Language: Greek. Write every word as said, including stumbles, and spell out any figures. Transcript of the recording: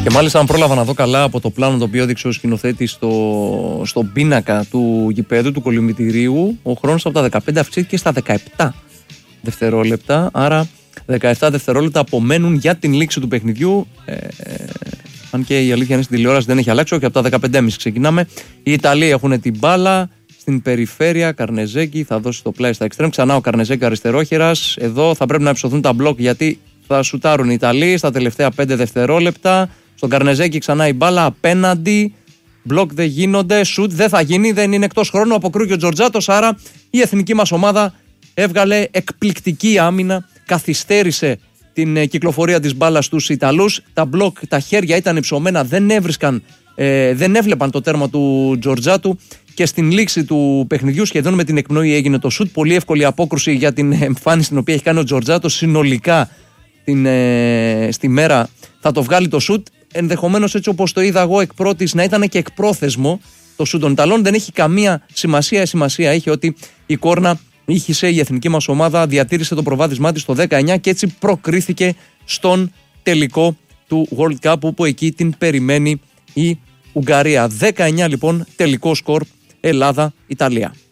Και μάλιστα, αν πρόλαβα να δω καλά από το πλάνο το οποίο έδειξε ο σκηνοθέτης στο, στον πίνακα του γηπέδου του κολυμβητηρίου, ο χρόνος από τα δεκαπέντε αυξήθηκε στα δεκαεπτά δευτερόλεπτα. Άρα, δεκαεπτά δευτερόλεπτα απομένουν για την λήξη του παιχνιδιού. Ε, αν και η αλήθεια είναι στην τηλεόραση δεν έχει αλλάξει, όχι από τα δεκαπέντε και μισή ξεκινάμε. Οι Ιταλοί έχουν την μπάλα στην περιφέρεια. Καρνεζέκη θα δώσει το πλάι στα εξτρέμ. Ξανά ο Καρνεζέκη αριστερόχειρας. Εδώ θα πρέπει να υψωθούν τα μπλοκ γιατί θα σουτάρουν οι Ιταλοί στα τελευταία πέντε δευτερόλεπτα. Στον Καρνεζέκη ξανά η μπάλα απέναντι. Μπλοκ δεν γίνονται. Σουτ δεν θα γίνει. Δεν είναι εκτός χρόνου. Αποκρούει ο Τζορτζάτος. Άρα η εθνική μας ομάδα έβγαλε εκπληκτική άμυνα. Καθυστέρησε την κυκλοφορία της μπάλας στους Ιταλούς. Τα μπλοκ, τα χέρια ήταν υψωμένα. Δεν έβρισκαν, ε, δεν έβλεπαν το τέρμα του Τζορτζάτου. Και στην λήξη του παιχνιδιού, σχεδόν με την εκπνοή, έγινε το σουτ. Πολύ εύκολη απόκρουση για την εμφάνιση την οποία έχει κάνει ο Τζορτζάτος. Συνολικά την, ε, στη μέρα θα το βγάλει το σουτ. Ενδεχομένως, έτσι όπως το είδα εγώ εκ πρώτης, να ήταν και εκπρόθεσμο το σουτ των Ιταλών. Δεν έχει καμία σημασία. Η σημασία έχει ότι η κόρνα ήχησε, η εθνική μας ομάδα διατήρησε το προβάδισμά της στο δεκαεννιά και έτσι προκρίθηκε στον τελικό του World Cup, όπου εκεί την περιμένει η Ουγγαρία. δεκαεννιά λοιπόν τελικό σκορ Ελλάδα-Ιταλία.